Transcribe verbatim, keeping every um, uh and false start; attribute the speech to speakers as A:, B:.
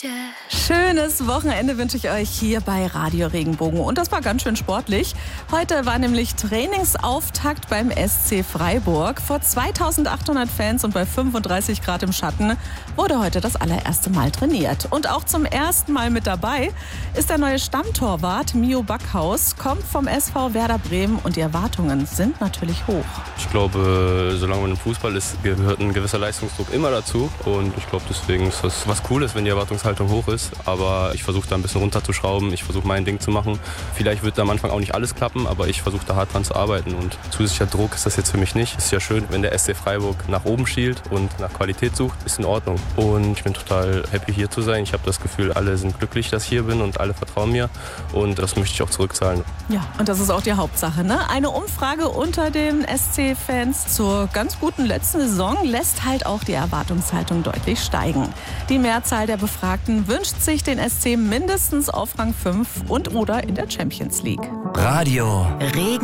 A: Schönes Wochenende wünsche ich euch hier bei Radio Regenbogen. Und das war ganz schön sportlich. Heute war nämlich Trainingsauftakt beim S C Freiburg. Vor zweitausendachthundert Fans und bei fünfunddreißig Grad im Schatten wurde heute das allererste Mal trainiert. Und auch zum ersten Mal mit dabei ist der neue Stammtorwart Mio Backhaus, kommt vom S V Werder Bremen und die Erwartungen sind natürlich hoch.
B: Ich glaube, solange man im Fußball ist, gehört ein gewisser Leistungsdruck immer dazu. Und ich glaube, deswegen ist das was Cooles, wenn die Erwartungshaltung hoch ist. Aber ich versuche da ein bisschen runterzuschrauben. Ich versuche mein Ding zu machen. Vielleicht wird da am Anfang auch nicht alles klappen, aber ich versuche da hart dran zu arbeiten. Und zusätzlicher Druck ist das jetzt für mich nicht. Es ist ja schön, wenn der S C Freiburg nach oben schielt und nach Qualität sucht, ist in Ordnung. Und ich bin total happy, hier zu sein. Ich habe das Gefühl, alle sind glücklich, dass ich hier bin und alle vertrauen mir. Und das möchte ich auch zurückzahlen.
A: Ja, und das ist auch die Hauptsache, ne? Eine Umfrage unter den S C-Fans zur ganz guten letzten Saison lässt halt auch die Erwartungshaltung deutlich steigen. Die Mehrzahl der Befragten wünscht sich den S C mindestens auf Rang fünf und oder in der Champions League.
C: Radio Regen.